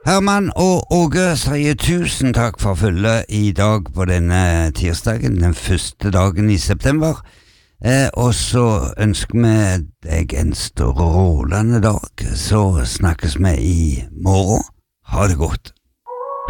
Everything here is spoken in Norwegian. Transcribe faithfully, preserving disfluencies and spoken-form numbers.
Herman og Åge sier tusen takk for følget i dag på denne tirsdagen, den første dagen i september. Eh, og så ønsker vi deg en strålende dag, så snakkes vi i morgen. Ha det godt.